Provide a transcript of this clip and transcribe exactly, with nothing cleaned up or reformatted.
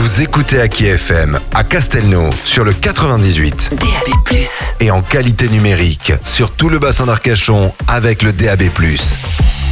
Vous écoutez Aki F M à Castelnau sur le quatre-vingt-dix-huit. D A B plus. Et en qualité numérique sur tout le bassin d'Arcachon avec le D A B plus.